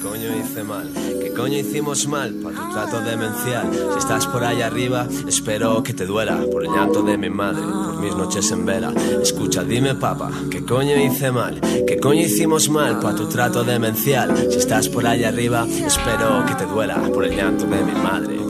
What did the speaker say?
Coño hice mal, ¿qué coño hicimos mal? Pa' tu trato demencial. Si estás por allá arriba, espero que te duela por el llanto de mi madre, por mis noches en vela. Escucha, dime papa, ¿qué coño hice mal? ¿Qué coño hicimos mal? Pa' tu trato demencial. Si estás por allá arriba, espero que te duela por el llanto de mi madre.